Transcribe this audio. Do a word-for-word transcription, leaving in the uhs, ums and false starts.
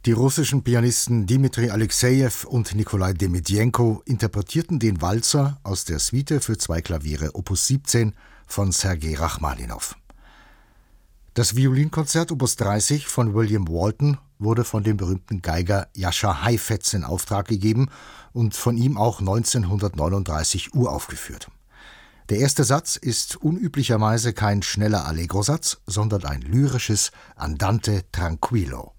Die russischen Pianisten Dmitri Alexejew und Nikolai Demidjenko interpretierten den Walzer aus der Suite für zwei Klaviere Opus siebzehn von Sergei Rachmaninow. Das Violinkonzert Opus dreißig von William Walton wurde von dem berühmten Geiger Jascha Heifetz in Auftrag gegeben und von ihm auch neunzehnhundertneununddreißig uraufgeführt. Der erste Satz ist unüblicherweise kein schneller Allegro-Satz, sondern ein lyrisches Andante tranquillo.